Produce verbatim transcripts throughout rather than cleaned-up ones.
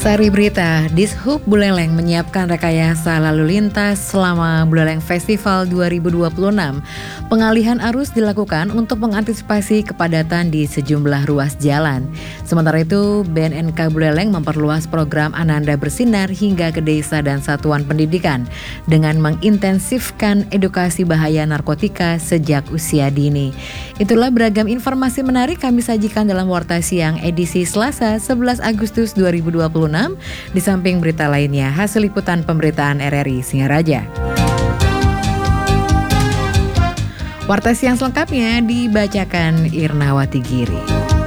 Sari berita, Dishub Buleleng menyiapkan rekayasa lalu lintas selama Buleleng Festival dua ribu dua puluh enam. Pengalihan arus dilakukan untuk mengantisipasi kepadatan di sejumlah ruas jalan. Sementara itu, B N N K Buleleng memperluas program Ananda Bersinar hingga ke desa dan satuan pendidikan dengan mengintensifkan edukasi bahaya narkotika sejak usia dini. Itulah beragam informasi menarik kami sajikan dalam Warta Siang edisi Selasa sebelas Agustus dua ribu dua puluh enam. Di samping berita lainnya, hasil liputan pemberitaan R R I Singaraja. Warta Siang selengkapnya dibacakan Irnawati Giri.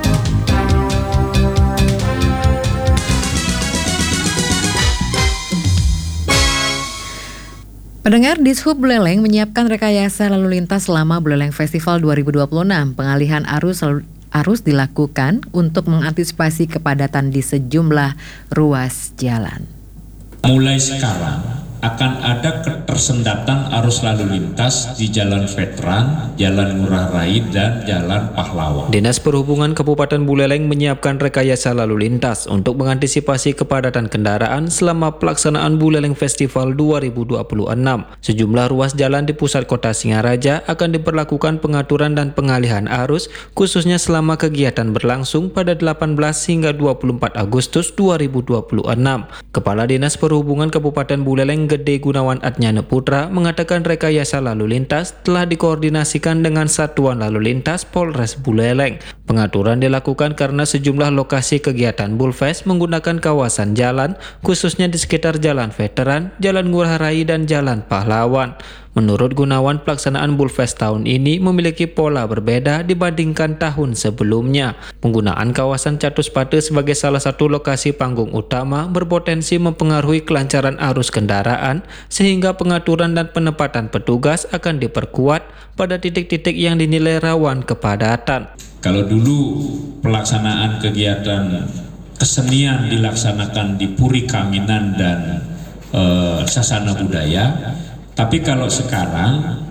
Pendengar, Dishub Buleleng menyiapkan rekayasa lalu lintas selama Buleleng Festival dua ribu dua puluh enam. Pengalihan arus lalu Arus dilakukan untuk mengantisipasi kepadatan di sejumlah ruas jalan. Mulai sekarang akan ada ketersendatan arus lalu lintas di Jalan Veteran, Jalan Ngurah Rai, dan Jalan Pahlawan. Dinas Perhubungan Kabupaten Buleleng menyiapkan rekayasa lalu lintas untuk mengantisipasi kepadatan kendaraan selama pelaksanaan Buleleng Festival dua ribu dua puluh enam. Sejumlah ruas jalan di pusat kota Singaraja akan diberlakukan pengaturan dan pengalihan arus khususnya selama kegiatan berlangsung pada delapan belas hingga dua puluh empat Agustus dua ribu dua puluh enam. Kepala Dinas Perhubungan Kabupaten Buleleng Gede Gunawan Atnyana Putra mengatakan rekayasa lalu lintas telah dikoordinasikan dengan Satuan Lalu Lintas Polres Buleleng. Pengaturan dilakukan karena sejumlah lokasi kegiatan Bulfest menggunakan kawasan jalan, khususnya di sekitar Jalan Veteran, Jalan Ngurah Rai, dan Jalan Pahlawan. Menurut Gunawan, pelaksanaan Bulfest tahun ini memiliki pola berbeda dibandingkan tahun sebelumnya. Penggunaan kawasan Catuspate sebagai salah satu lokasi panggung utama berpotensi mempengaruhi kelancaran arus kendaraan, sehingga pengaturan dan penempatan petugas akan diperkuat pada titik-titik yang dinilai rawan kepadatan. Kalau dulu pelaksanaan kegiatan kesenian dilaksanakan di Puri Kaminan dan eh, Sasana Budaya, tapi kalau sekarang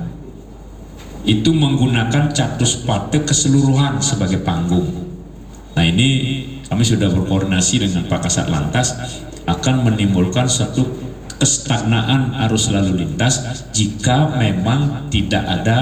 itu menggunakan Catuspate keseluruhan sebagai panggung. Nah, ini kami sudah berkoordinasi dengan Pak Kasat Lantas akan menimbulkan satu kestagnaan arus lalu lintas jika memang tidak ada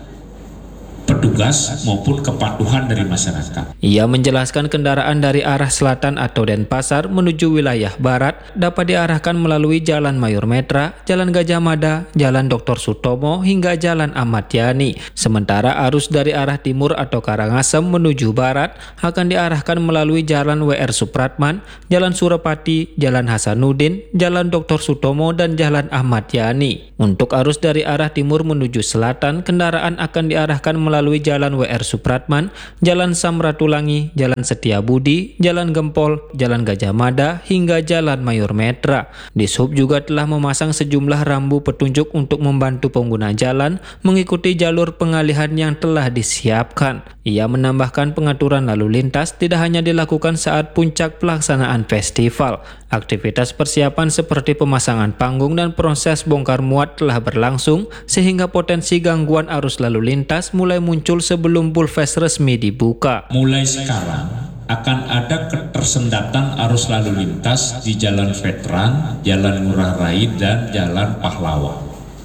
petugas maupun kepatuhan dari masyarakat. Ia menjelaskan kendaraan dari arah selatan atau Denpasar menuju wilayah barat dapat diarahkan melalui Jalan Mayor Metra, Jalan Gajah Mada, Jalan Doktor Sutomo hingga Jalan Ahmad Yani. Sementara arus dari arah timur atau Karangasem menuju barat akan diarahkan melalui Jalan W R Supratman, Jalan Surapati, Jalan Hasanuddin, Jalan Doktor Sutomo, dan Jalan Ahmad Yani. Untuk arus dari arah timur menuju selatan, kendaraan akan diarahkan melalui Jalan W R Supratman, Jalan Samratulangi, Jalan Setiabudi, Jalan Gempol, Jalan Gajah Mada, hingga Jalan Mayor Metra. Dishub juga telah memasang sejumlah rambu petunjuk untuk membantu pengguna jalan mengikuti jalur pengalihan yang telah disiapkan. Ia menambahkan pengaturan lalu lintas tidak hanya dilakukan saat puncak pelaksanaan festival. Aktivitas persiapan seperti pemasangan panggung dan proses bongkar muat telah berlangsung sehingga potensi gangguan arus lalu lintas mulai muncul sebelum Bulfest resmi dibuka. Mulai sekarang akan ada ketersendatan arus lalu lintas di Jalan Veteran, Jalan Ngurah Rai, dan Jalan Pahlawan.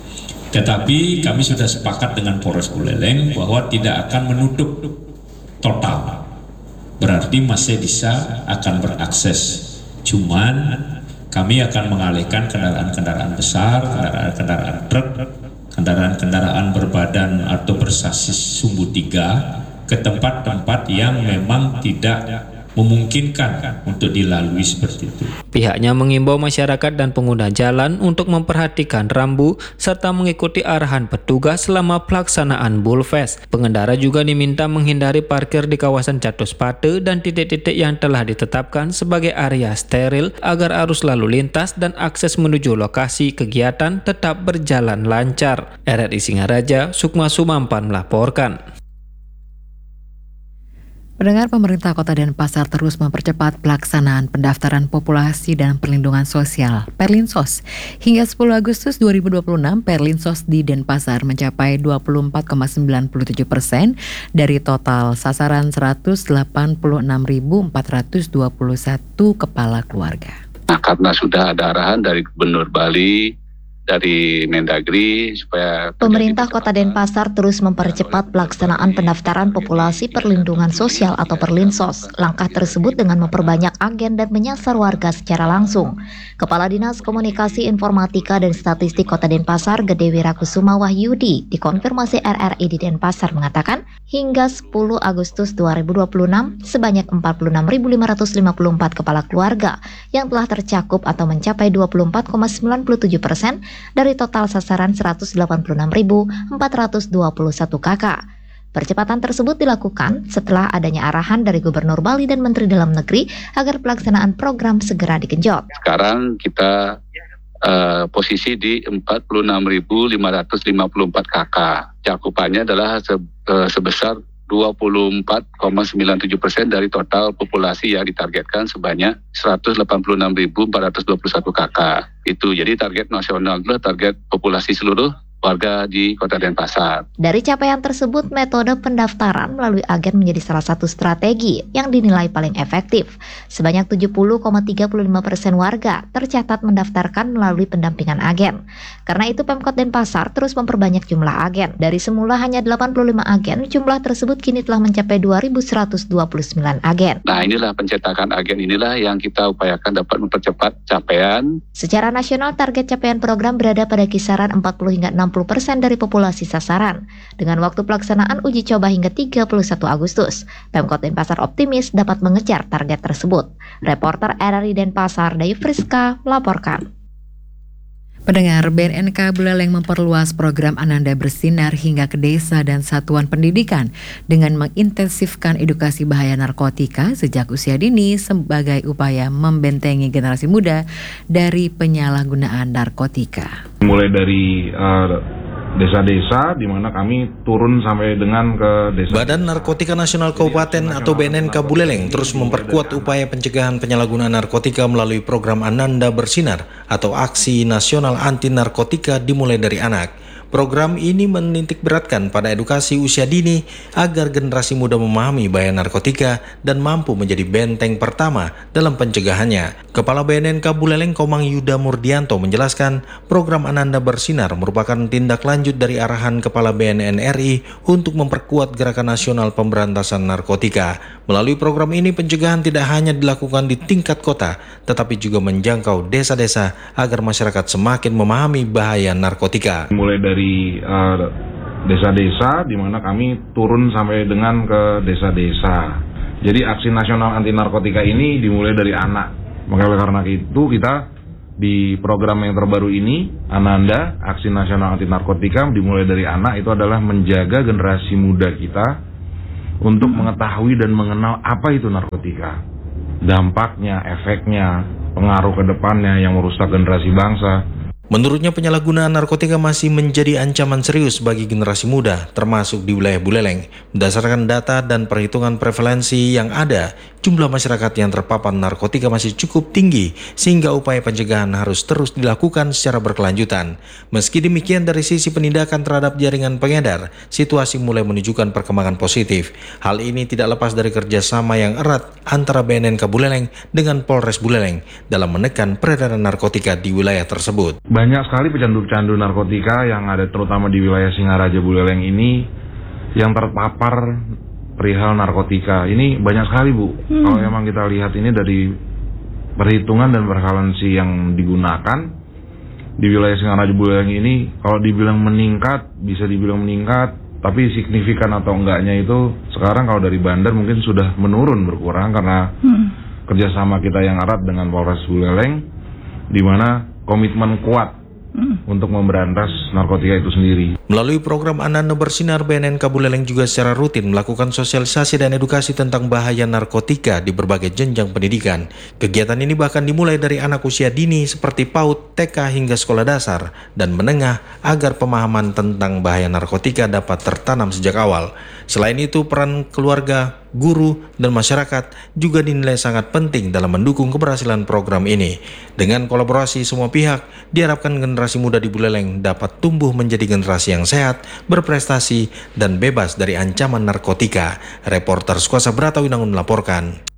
Tetapi kami sudah sepakat dengan Polres Buleleng bahwa tidak akan menutup total. Berarti masih bisa akan berakses. Cuman kami akan mengalihkan kendaraan-kendaraan besar, kendaraan-kendaraan truk, kendaraan-kendaraan berbadan atau bersasis sumbu tiga ke tempat-tempat yang memang tidak memungkinkan untuk dilalui seperti itu. Pihaknya mengimbau masyarakat dan pengguna jalan untuk memperhatikan rambu serta mengikuti arahan petugas selama pelaksanaan Bulfest. Pengendara juga diminta menghindari parkir di kawasan Catuspate dan titik-titik yang telah ditetapkan sebagai area steril agar arus lalu lintas dan akses menuju lokasi kegiatan tetap berjalan lancar. R R I Singaraja, Sukma Sumampan melaporkan. Pendengar, pemerintah Kota Denpasar terus mempercepat pelaksanaan pendaftaran populasi dan perlindungan sosial Perlinsos. Hingga sepuluh Agustus dua ribu dua puluh enam, Perlinsos di Denpasar mencapai dua puluh empat koma sembilan tujuh persen dari total sasaran seratus delapan puluh enam ribu empat ratus dua puluh satu kepala keluarga. Nah, karena sudah ada arahan dari Gubernur Bali, dari Mendagri supaya pemerintah Kota Denpasar terus mempercepat pelaksanaan pendaftaran populasi perlindungan sosial atau Perlinsos. Langkah tersebut dengan memperbanyak agen dan menyasar warga secara langsung. Kepala Dinas Komunikasi Informatika dan Statistik Kota Denpasar, Gede Wirakusuma Wahyudi, dikonfirmasi R R I di Denpasar mengatakan, hingga sepuluh Agustus dua ribu dua puluh enam, sebanyak empat puluh enam ribu lima ratus lima puluh empat kepala keluarga yang telah tercakup atau mencapai dua puluh empat koma sembilan tujuh persen dari total sasaran seratus delapan puluh enam ribu empat ratus dua puluh satu kakak. Percepatan tersebut dilakukan setelah adanya arahan dari Gubernur Bali dan Menteri Dalam Negeri agar pelaksanaan program segera digenjot. Sekarang kita uh, posisi di empat puluh enam ribu lima ratus lima puluh empat kakak. Cakupannya adalah se uh, sebesar dua puluh empat koma sembilan tujuh persen dari total populasi yang ditargetkan sebanyak seratus delapan puluh enam ribu empat ratus dua puluh satu kakak. Itu jadi target nasional adalah target populasi seluruh warga di Kota Denpasar. Dari capaian tersebut, metode pendaftaran melalui agen menjadi salah satu strategi yang dinilai paling efektif. Sebanyak tujuh puluh koma tiga lima persen warga tercatat mendaftarkan melalui pendampingan agen. Karena itu Pemkot Denpasar terus memperbanyak jumlah agen. Dari semula hanya delapan puluh lima agen, jumlah tersebut kini telah mencapai dua ribu seratus dua puluh sembilan agen. Nah, inilah pencetakan agen inilah yang kita upayakan dapat mempercepat capaian. Secara nasional, target capaian program berada pada kisaran empat puluh hingga enam puluh persen dari populasi sasaran. Dengan waktu pelaksanaan uji coba hingga tiga puluh satu Agustus, Pemkot Denpasar optimis dapat mengejar target tersebut. Reporter R R I Denpasar, Dayu Friska, melaporkan. Pendengar, B N N K Buleleng memperluas program Ananda Bersinar hingga ke desa dan satuan pendidikan dengan mengintensifkan edukasi bahaya narkotika sejak usia dini sebagai upaya membentengi generasi muda dari penyalahgunaan narkotika. Mulai dari uh, desa-desa di mana kami turun sampai dengan ke desa. Badan Narkotika Nasional Kabupaten atau B N N K Buleleng terus memperkuat upaya pencegahan penyalahgunaan narkotika melalui program Ananda Bersinar atau Aksi Nasional Anti Narkotika dimulai dari anak. Program ini menitik beratkan pada edukasi usia dini agar generasi muda memahami bahaya narkotika dan mampu menjadi benteng pertama dalam pencegahannya. Kepala B N N K Buleleng Komang Yuda Murdianto menjelaskan program Ananda Bersinar merupakan tindak lanjut dari arahan Kepala B N N R I untuk memperkuat gerakan nasional pemberantasan narkotika. Melalui program ini pencegahan tidak hanya dilakukan di tingkat kota, tetapi juga menjangkau desa-desa agar masyarakat semakin memahami bahaya narkotika. Mulai dari uh, desa-desa di mana kami turun sampai dengan ke desa-desa. Jadi aksi nasional anti narkotika ini dimulai dari anak. Maka karena itu kita di program yang terbaru ini, Ananda, Aksi Nasional Anti Narkotika, dimulai dari anak, itu adalah menjaga generasi muda kita untuk mengetahui dan mengenal apa itu narkotika, dampaknya, efeknya, pengaruh ke depannya yang merusak generasi bangsa. Menurutnya penyalahgunaan narkotika masih menjadi ancaman serius bagi generasi muda, termasuk di wilayah Buleleng. Berdasarkan data dan perhitungan prevalensi yang ada, jumlah masyarakat yang terpapar narkotika masih cukup tinggi, sehingga upaya pencegahan harus terus dilakukan secara berkelanjutan. Meski demikian, dari sisi penindakan terhadap jaringan pengedar, situasi mulai menunjukkan perkembangan positif. Hal ini tidak lepas dari kerjasama yang erat antara B N N K Buleleng dengan Polres Buleleng dalam menekan peredaran narkotika di wilayah tersebut. Banyak sekali pecandu-pecandu narkotika yang ada terutama di wilayah Singaraja Buleleng ini yang terpapar perihal narkotika. Ini banyak sekali, Bu. Hmm. Kalau memang kita lihat ini dari perhitungan dan prevalensi yang digunakan di wilayah Singaraja Buleleng ini, kalau dibilang meningkat, bisa dibilang meningkat, tapi signifikan atau enggaknya itu sekarang kalau dari bandar mungkin sudah menurun, berkurang karena hmm. kerjasama kita yang erat dengan Polres Buleleng, di mana komitmen kuat hmm. untuk memberantas narkotika itu sendiri. Melalui program Ananda Bersinar, B N N K Buleleng juga secara rutin melakukan sosialisasi dan edukasi tentang bahaya narkotika di berbagai jenjang pendidikan. Kegiatan ini bahkan dimulai dari anak usia dini seperti PAUD, T K hingga sekolah dasar dan menengah agar pemahaman tentang bahaya narkotika dapat tertanam sejak awal. Selain itu, peran keluarga, guru, dan masyarakat juga dinilai sangat penting dalam mendukung keberhasilan program ini. Dengan kolaborasi semua pihak, diharapkan generasi muda di Buleleng dapat tumbuh menjadi generasi yang sehat, berprestasi, dan bebas dari ancaman narkotika. Reporter Skuasa Brata Winangun melaporkan.